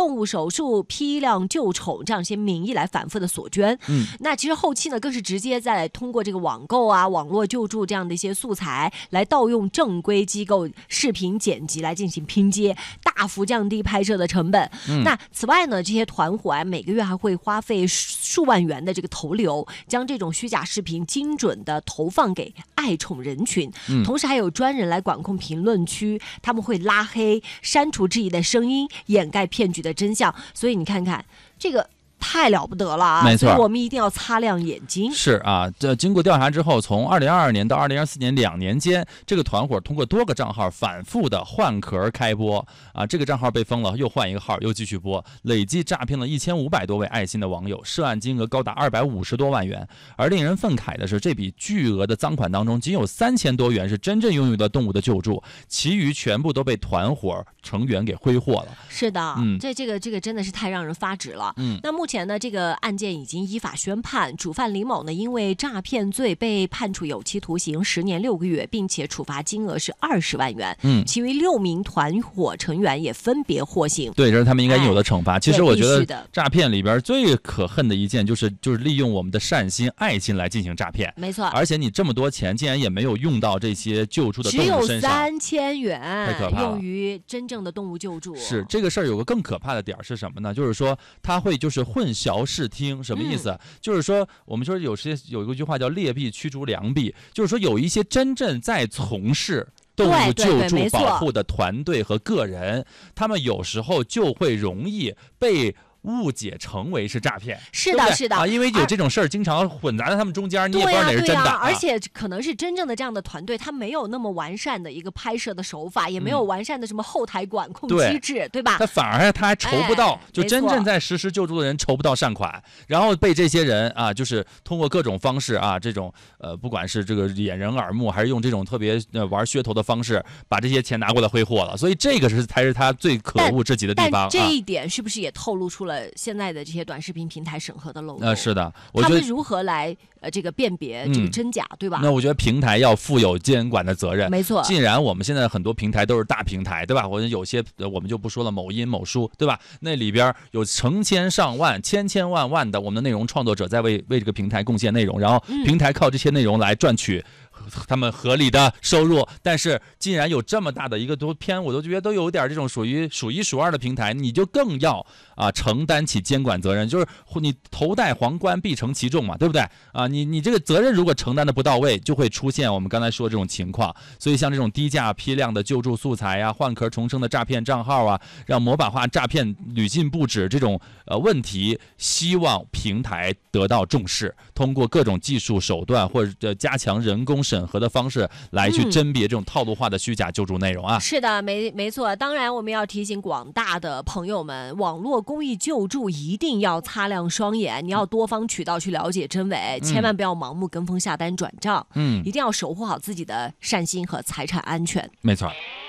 动物手术、批量救宠这样一些名义来反复的索捐。那其实后期呢，更是直接在通过这个网购啊、网络救助这样的一些素材，来盗用正规机构视频剪辑来进行拼接，大幅降低拍摄的成本。那此外呢，这些团伙啊，每个月还会花费数万元的这个投流，将这种虚假视频精准的投放给爱宠人群。同时还有专人来管控评论区，他们会拉黑、删除质疑的声音，掩盖骗局的真相。所以你看看这个太了不得了啊！ 没错， 所以我们一定要擦亮眼睛。 是啊，这经过调查之后，从2022年到2024年2年间，这个团伙通过多个账号反复的换壳开播啊，这个账号被封了，又换一个号，又继续播，累计诈骗了1500多位爱心的网友，涉案金额高达250多万元。而令人愤慨的是，这笔巨额的赃款当中，仅有3000多元是真正用于了动物的救助，其余全部都被团伙成员给挥霍了。 是的，这个真的是太让人发指了。那目前呢，这个案件已经依法宣判，主犯李某呢，因为诈骗罪被判处有期徒刑10年6个月，并且处罚金额是20万元。其余6名团伙成员也分别获刑。 对，这是他们应该有的惩罚。其实我觉得诈骗里边最可恨的一件就是利用我们的善心、爱心来进行诈骗。 没错， 而且你这么多钱，竟然也没有用到这些救助的动物身上， 只有3000元， 太可怕了， 用于真正的动物救助。 是这个事儿有个更可怕的点是什么呢？就是说他会混淆视听，什么意思？就是说我们说有一句话叫劣币驱逐良币，就是说有一些真正在从事动物救助保护的团队和个人，他们有时候就会容易被误解成为是诈骗。 是的，是的啊，因为有这种事儿经常混杂在他们中间，你也不知道哪是真的。 而且可能是真正的这样的团队，他没有那么完善的一个拍摄的手法，也没有完善的什么后台管控机制，对吧？ 他反而他还筹不到，就真正在实施救助的人筹不到善款，然后被这些人啊，就是通过各种方式啊，这种不管是这个掩人耳目，还是用这种特别玩噱头的方式，把这些钱拿过来挥霍了。所以这个才是他最可恶至极的地方。 但这一点是不是也透露出了现在的这些短视频平台审核的漏洞？ 是的，我觉得他们如何来这个辨别这个真假，对吧？ 那我觉得平台要负有监管的责任。 没错， 既然我们现在很多平台都是大平台，对吧？或者有些我们就不说了，某音、某书，对吧？那里边有成千上万、千万的我们的内容创作者在为这个平台贡献内容，然后平台靠这些内容来赚取他们合理的收入。但是既然有这么大的一个多偏，我都觉得都有点这种属于数一数二的平台，你就更要承担起监管责任。就是你头戴皇冠必承其重嘛，对不对啊？你这个责任如果承担的不到位，就会出现我们刚才说的这种情况。所以像这种低价批量的救助素材啊、换壳重生的诈骗账号啊，让模板化诈骗屡禁不止这种问题，希望平台得到重视，通过各种技术手段或者加强人工审核的方式来去甄别这种套路化的虚假救助内容啊。 是的，没错。当然我们要提醒广大的朋友们，网络公益救助一定要擦亮双眼，你要多方渠道去了解真伪，千万不要盲目跟风下单转账，一定要守护好自己的善心和财产安全。 没错。